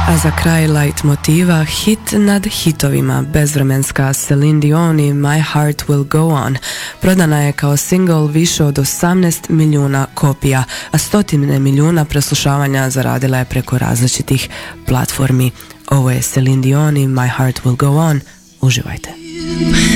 A za kraj light motiva, hit nad hitovima, bezvremenska Celine Dion i My Heart Will Go On. Prodana je kao single više od 18 milijuna kopija, a stotine milijuna preslušavanja zaradila je preko različitih platformi. Ovo je Celine Dion i My Heart Will Go On. Uživajte.